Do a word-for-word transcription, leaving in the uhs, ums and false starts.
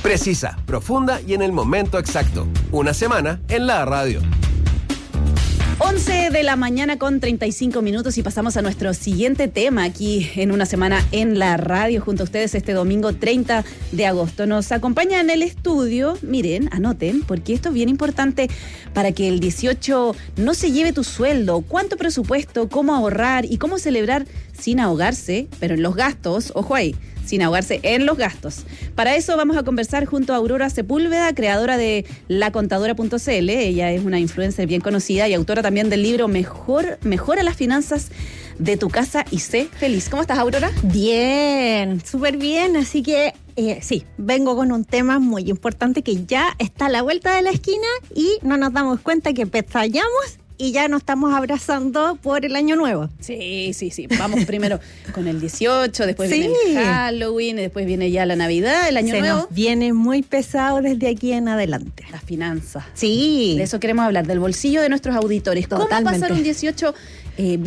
Precisa, profunda y en el momento exacto. Una semana en la radio. once de la mañana con treinta y cinco minutos y pasamos a nuestro siguiente tema aquí en Una Semana en la Radio junto a ustedes este domingo treinta de agosto. Nos acompaña en el estudio, miren, anoten, porque esto es bien importante para que el dieciocho no se lleve tu sueldo, cuánto presupuesto, cómo ahorrar y cómo celebrar sin ahogarse, pero en los gastos, ojo ahí, sin ahogarse en los gastos. Para eso vamos a conversar junto a Aurora Sepúlveda, creadora de la contadora punto c l. Ella es una influencer bien conocida y autora también del libro Mejor, Mejora las finanzas de tu casa y sé feliz. ¿Cómo estás, Aurora? Bien, súper bien. Así que eh, sí, vengo con un tema muy importante que ya está a la vuelta de la esquina y no nos damos cuenta que pestañamos y ya nos estamos abrazando por el año nuevo. Sí, sí, sí. Vamos primero con el dieciocho, después sí. viene el Halloween, y después viene ya la Navidad, el año Se nuevo. Nos viene muy pesado desde aquí en adelante. Las finanzas. Sí. De eso queremos hablar, del bolsillo de nuestros auditores. Totalmente. ¿Cómo pasar un dieciocho eh,